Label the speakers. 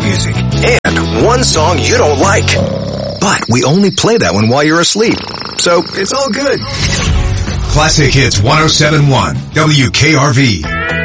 Speaker 1: music and one song you don't like. But we only play that one while you're asleep, so it's all good.
Speaker 2: Classic Hits 107.1 WKRV.